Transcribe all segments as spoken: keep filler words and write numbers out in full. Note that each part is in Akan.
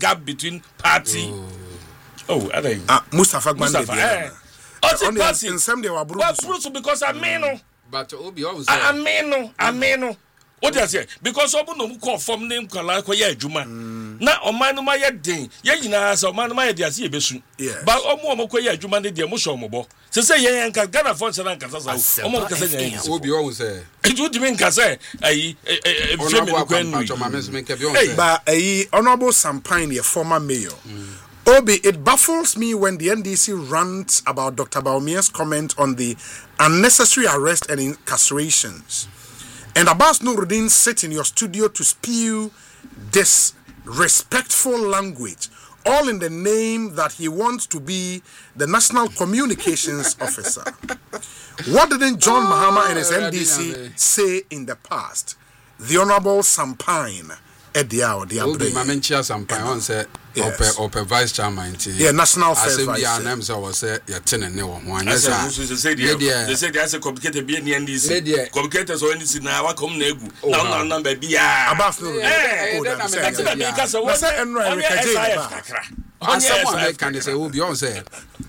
gap between party. Oh, oh I think. Ah, Mustafa Gbande. Mustafa. Oh, party. In some they were Bruce. Because I mean no. But Obi always. I mean no. I mean no. What does it? Because someone who call from name Kala Koya Juma. Now, on my no my ding. Yena, so man, my dear, see a besu. But Omo Koya Juma, the Musho Mobo. So say, Yan can Ghana Fonsa and Casa. Omo Casa. Obi always say. It would mean Casa. I, but a honorable Sampine, a former mayor. Obi, it baffles me when the N D C rants about Doctor Baumia's comment on the unnecessary arrest and incarcerations. And Abbas Nuruddin sit in your studio to spew disrespectful language, all in the name that he wants to be the National Communications Officer. What didn't John oh, Mahama and his N D C say in the past? The Honorable Sampine Ediao, the Obi Mamenchia Sampine, one said, Ope Vice Chairman. Yeah, National Affairs Vice. I names I was say, you're ten and no one. They said there's a complicated being the N D C. Complicated so N D C now, I come negu. Now, now, number be a Abbas. Eh, that's what I mean. Because what's that? And someone can say, oh, beyond say.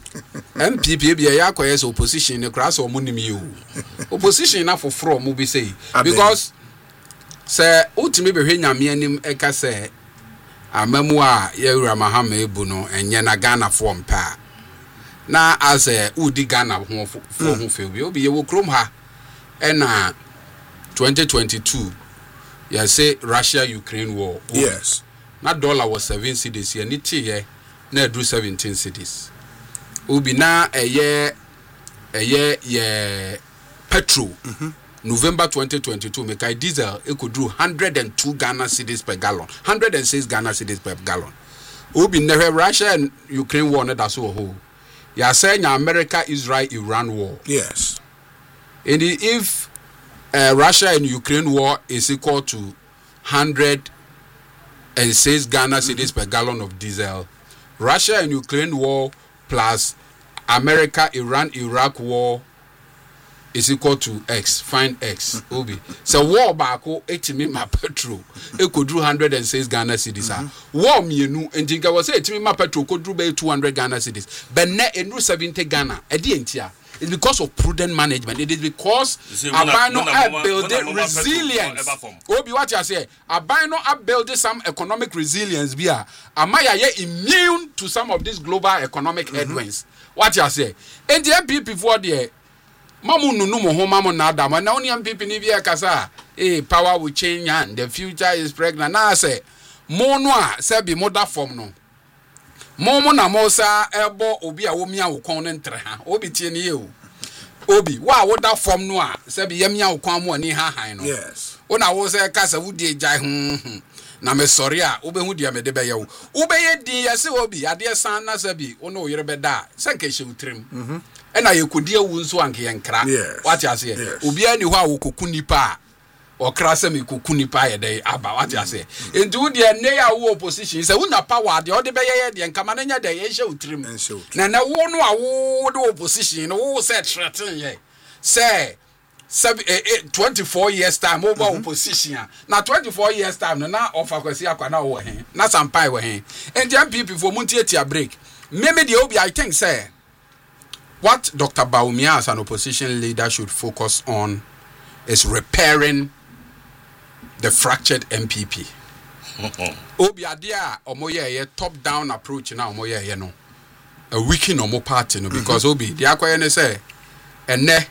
M P P be a yakwa opposition, the grass or money. Opposition enough for from will be say. Because, sir, ultimately, when you're me and him, Eka say, a memoir, Yera Mahame Buno, and Yana Ghana form pa. Now, as a Udi Ghana for whom feel, you'll be a chrome her. And uh, twenty twenty-two, you say Russia Ukraine war. Yes. Not dollar was seven cities here, Niti, ne drew seventeen cities. Ubi na a year, a year, yeah, petrol. Mm-hmm. November twenty twenty-two, make a diesel, it could do one hundred two Ghana cedis per gallon, one hundred six Ghana cedis per gallon. Ubi never Russia and Ukraine war, that's so whole. You are saying America, Israel, Iran war. Yes. And if uh, Russia and Ukraine war is equal to one hundred six Ghana cedis per gallon of diesel, Russia and Ukraine war plus America, Iran, Iraq war is equal to X. Find X. Obi. So war back eighty me my petrol. It could do one hundred six Ghana cedis. War me nu and think I was eighty me my petrol could do by two hundred Ghana cedis. But net and do seventy Ghana. It's because of prudent management. It is because Abino are building resilience. Obi, what you say? Abino are building some economic resilience. Bia, Amaya ye immune to some of these global economic headwinds. What you say? And the M P before the Mamu no no mo mamu nada. Man, only M P ni bia kasa. Eh, power will change and the future is pregnant. Now I say, mo noa sebi moda form no. Momo na mosa ebo obi a wo mia wo kon ne ntre ha obi tie ne ye o obi wa wo da form no a se be yam mia wo kon mo ani ha han no yes wo na wo se ka se wo die jai hu na me sorry a wo be hu dia me de be ye wo wo be ye din ye se obi ade san na se bi wo no yere be da se nke hye utrim mhm e na ye kodie wu nso anke ye nkra what you say obi ani ho a wo koku nipa or crasa me kukuni pa day aba what you say into the near opposition say una power the other be the nkamanya dey ye hye utrim na na wo no a wo the opposition no wo say threaten ye say twenty-four years time over mm-hmm. opposition na twenty-four years time na offer kwesi akwana wo he na sampai wo he and the people for muntie break maybe the obi I think say what Doctor Bawumia as an opposition leader should focus on is repairing the fractured M P P. Obi adia omoye top down approach na omoye no. A weaken omo party no because Obi the akwaye ne say ene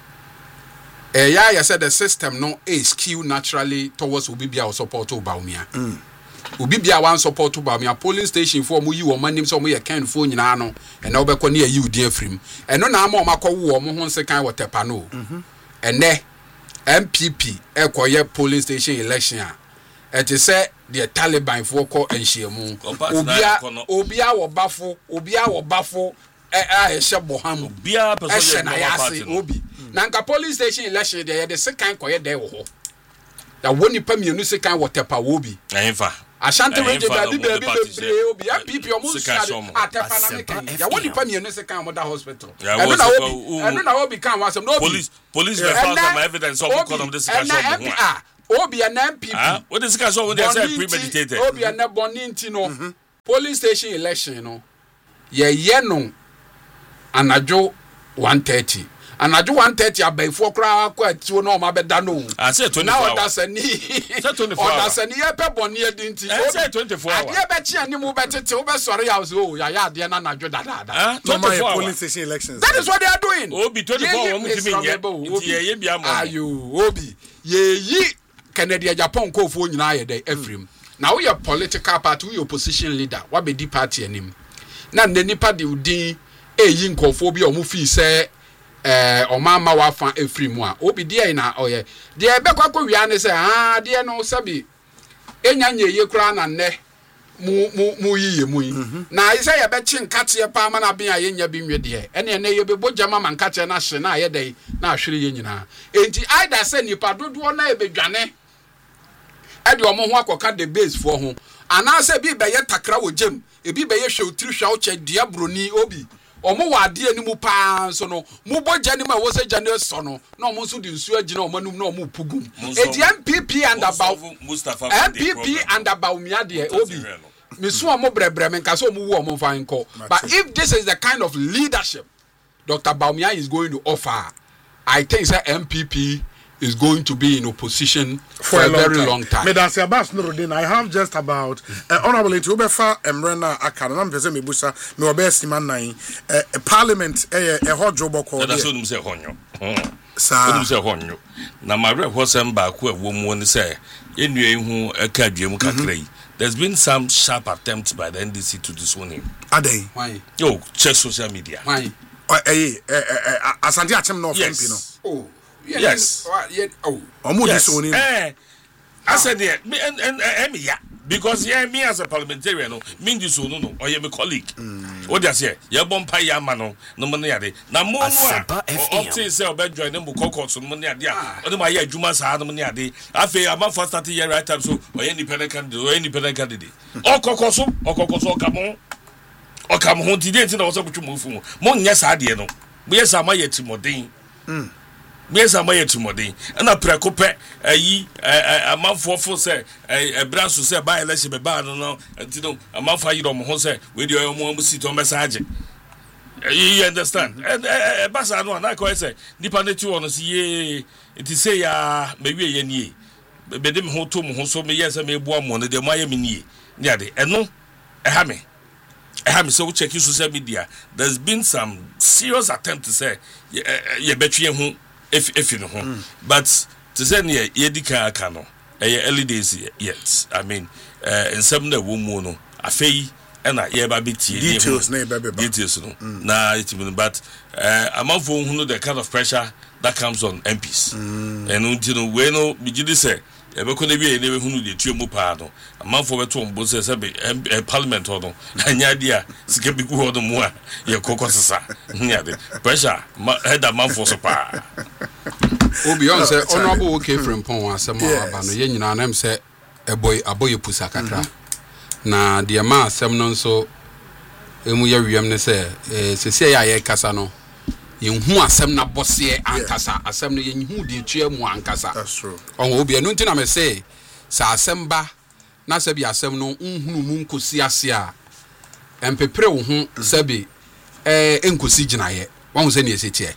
eh ya ya said the system no is skewed naturally towards Obi bia or support Bawumia. Mm. Obi bia wan support Bawumia polling station for mu yi wo manim so mo ye kan fo nyina no ene obekọ na yi udi afrim. Eno na ama o makọ wo mo ho nsekan wotepa no. Mhm. Ene M P P ekoye polling station election it is say the Taliban for call and shemu obia obia wo bafo obia wo bafo eh eh sheboham obia person na yase obi na nka polling station election dey the second koye dey wo ho da woni pa mienu second watepa wo bi ehfa Ashanti range da bi be be obi M P P omo sika atepa na meka ya woni pa mienu second mother hospital eno na obi eno na obi kan wasem no police police the found some evidence of because of this discussion Obi and M P P what is discussion when they say premeditated Obi and Boninti no polling station election no ye ye no anajo one thirty anajo one thirty abaifo kra akwa atiwo no ma beda no I say twenty-four now odasani odasani ye pe boni edinti I say twenty-four hours ade be chi ani mu betete wo be sori ya so ya ya ade na anajo dada no my polling station elections that is what they are doing obi twenty-four wo mutimi nye ye ye bia mo ayo obi ye yi Canada Japan ko fo nyina ye dey Ephraim now we are political party we opposition leader what be the party anim na nipa de udin eyi nkofo bi o mu fi se eh o ma ma wa fa Ephraim a obi de na oye de be kwakọ wi ane se ah de no sabi enya nya ye kura na nne mu mu mu yiye mu yi na ise ye be chi nkate pa ma na bia ye nya bi nwe de ene ene ye be boja ma nkate na hye na ye dey na ahwere ye nyina enti aida se nipa dodo na e be dwane e de omo ho akoka the base for ho ana se bi be ye takra wo jem e bi be ye hwe otiri hwa wo che dia broni obi omo wade ani mu pa so no mu boja ni ma wo se jane so no na omo so di nsu agina omo num na omo pugum eti M P P and about Mustafa M P P and about me ade obi me so omo brebre me nka so omo wo omo fa nko but if this is the kind of leadership Doctor Bawumia is going to offer I think say M P P is going to be in opposition for, for a, a long very time. long time. Madam Abbas Nuruddin, I have just about uh, honorable into Ubefa Emrena Akana, I'm Pese Mibusa, me obesi man nine, a parliament, a a hot job or called. That's what you say, Honyo. Sir, you say, Honyo. Now, my rep was some back where woman say, in you who a cadmium cacray. There's been some sharp attempts by the N D C to disown him. Are they? Why? Yo, check social media. Why? Eh, eh, Asante Achem no yes. Oh. Yeah, yes. Yeah, oh. Yes. Eh. I said yeah, me and and and yeah, because yeah, me as a parliamentarian, no, me this no no, or yeah, my colleague. What they say? Yeah, bompa ya mano, no money ade. Na mo no a. Opti say obe join them kokko so money ade. Ode ma yeah juma sa no money ade. Afi am for start year right time so or independent candidate, or independent candidate. O kokko so, o kokko so kamo. O kamo ho ti dey tin na wo so kutwu mo fu mo. Mo nya sa ade no. Mo yes am ya timodin. Mm. Yes, I'm a tomorrow. And a precope, a ye, a month for for say, a brass to say by a less of a bar, no, until a month for you on Jose with your mom sit on message. You understand? And a bassa, no, I quite say, dependent you on us, ye, it is say, ah, maybe a ye. But them who told me, who saw me, yes, I may one one of the Miami, yeah, and no, a hammy. I have so check social media. There's been some serious attempt to say, yeah, bet you if if you know, mm. but to say near Yedika Kano, a early days yet. I mean, uh, in some the woman, a fee and a yeah, baby details, details, no, nah, it's but uh, among who know the kind of pressure that comes on M Ps, mm. and you know, when no, did you say? Ebe ko na bi ene hu no de tuemu pa no amanfo beto ombo se se be parliament ho no anya dia sike bi ku ho no mu a ye kokosesa nya de pressure head amanfo so pa obi on say honorable okay from pon asem aba no ye nyina na em se eboy aboy pusa kakra na de ma asem no nso emu ye wiem ne se se se ya ye kasa no yenhu asem na bose ankasa asem no yenhu de tuemu ankasa that's true on obi enu ntina me say sa asem ba na se bi asem no nhunu mu nkosi ase a empepre wo hu se bi eh enkosi ginaye won se ne esetie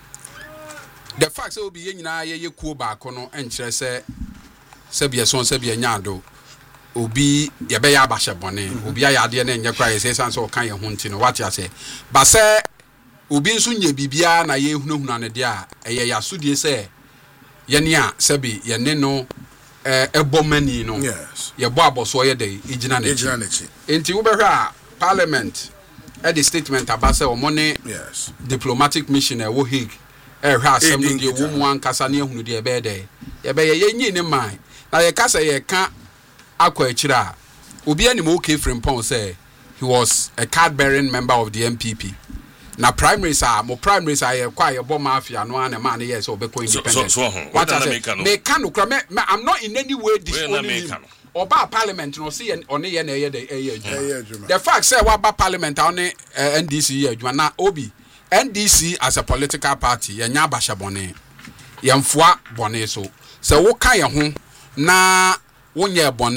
the fact say obi yenyina ye yekuo ba ko no enkire se se bi eson se bi anyado obi ye be ya abahye bone obi ya ade na enye kra ye se san so kan ye hu ntino what ya say ba se obi nso nye bibia na ye hunahuna ne de a eye yasodie se ye ne a sebi ye ne no eh ebomani no yes ye bo aboso ye de igina na igina na chi enti wo behwe a parliament e the statement abase o money yes diplomatic mission e wo Hague e hwe asem no de wo mu ankasa ne ehunu de be de ye be ye nyi ne man na ye kasa ye ka akwa akira obi ani mo okay from pon say he was a card bearing member of the M P P na primaries are mo primaries are kwa ye bo mafia no an man yes obeko independent so, so, what I say me can no I'm not in any way disowning him oba parliament no see on ye na ye de adwuma the fact say wa ba parliament on N D C ye adwuma na obi N D C as a political party ye nya abahye bone ye mfoa bone so se wo kan ye ho na wo nya bone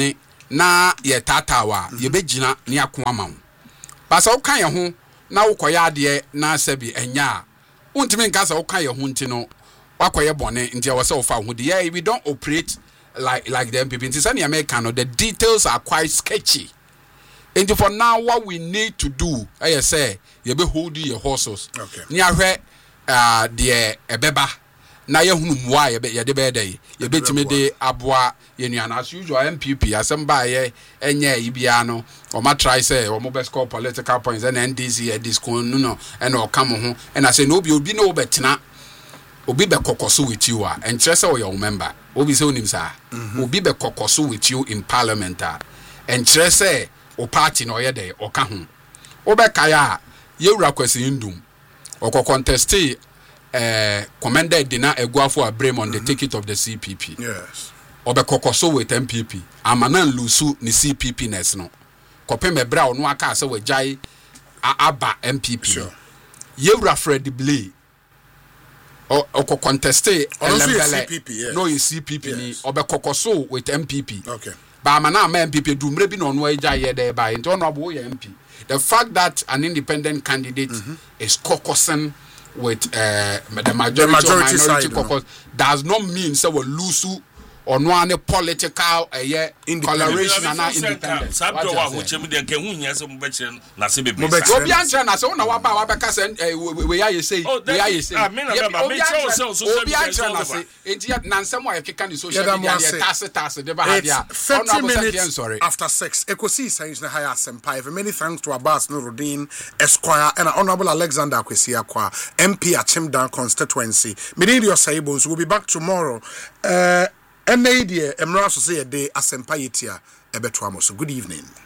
na ye tatawa ye begina ne akoma ma wo ba sa wo kan ye ho na wo koya ade na sabi enya untimi nka sa wo kan ye ho ntino wakoye bone ntia wo se wo fa ho de yeah we don't operate like like the M P P in the American. The details are quite sketchy. And for now, what we need to do, I say, you be holding your horses. Okay. Near where uh the ebeba. Na ye hunu mwa ye be ye de be dey. Ye be timi de aboa ye nuan as usual M P P asem ba ye enye ibia no. O ma try say o mo be score political points and N D C e disco no no and o come ho. And I say no bi obi no betena. Obi be kokoso with you ah. And say o your member. Obi say onim sa. Obi be kokoso with you in parliament ah. And say o party no ye dey o ka ho. Obe kaya ye wura kwesi ndum. O ko contest eh commended dina eguafo abrem on the ticket of the C P P. Yes. Obe kokoso with M P P. Amana lusu ni C P P ness no. Kopem ebra no aka se we jai aba M P P. Sure. Ye wura Fred Blay. O ko contest C P P, yes. No is C P P yes. Ni obe kokoso with M P P. Okay. Ba amana ma M P P dumre bi no no eja ye there by into no abo ye M P. The fact that an independent candidate mm-hmm. is caucusing with uh, the majority, the majority or minority caucus no? does not mean so we lose or no any political uh, yeah, coloration and independence. Sabdo wa huchemi de ke hunya se mbeche na se bebe. Obi anche na se una wa ba wa beka se we ya say we ya say. Ah me na ba me show so so obi anche na se enti na nsem wa keka ni social media ya tasse tasse de ba ha dia. thirty minutes after six. Ekosi science na higher sempai. Many thanks to Abbas Nuruddin Esquire and Honorable Alexander Kwesi Akwa M P at Chimdan constituency. Medidio Saibons will be back tomorrow. Uh And maybe Emra so say a day asempa yetia ebeto amoso. Good evening.